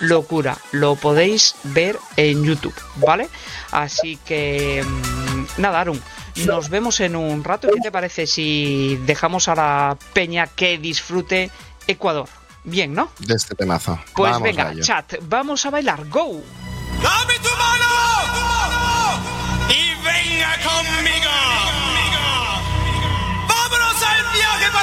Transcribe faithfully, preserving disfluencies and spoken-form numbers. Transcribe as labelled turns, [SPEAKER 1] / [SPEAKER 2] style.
[SPEAKER 1] locura. Lo podéis ver en YouTube, ¿vale? Así que nada, Arun, nos vemos en un rato. ¿Qué te parece si dejamos a la peña que disfrute Ecuador? Bien, ¿no?
[SPEAKER 2] De este temazo.
[SPEAKER 1] Pues
[SPEAKER 2] vamos
[SPEAKER 1] venga,
[SPEAKER 2] a ello.
[SPEAKER 1] chat, vamos a bailar. ¡Go!
[SPEAKER 3] ¡Dame tu